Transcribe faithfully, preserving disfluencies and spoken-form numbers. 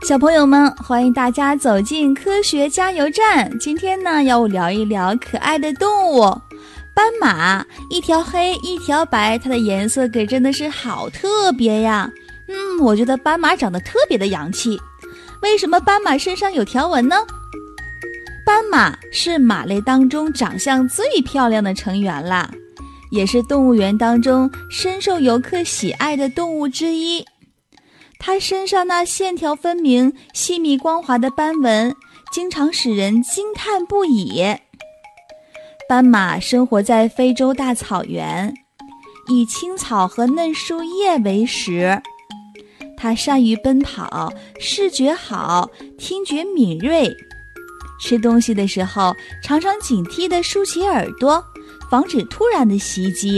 小朋友们，欢迎大家走进科学加油站。今天呢，要聊一聊可爱的动物斑马，一条黑一条白，它的颜色可真的是好特别呀。嗯，我觉得斑马长得特别的洋气。为什么斑马身上有条纹呢？斑马是马类当中长相最漂亮的成员啦，也是动物园当中深受游客喜爱的动物之一。它身上那线条分明、细密光滑的斑纹，经常使人惊叹不已。斑马生活在非洲大草原，以青草和嫩树叶为食。它善于奔跑，视觉好，听觉敏锐。吃东西的时候，常常警惕地竖起耳朵，防止突然的袭击。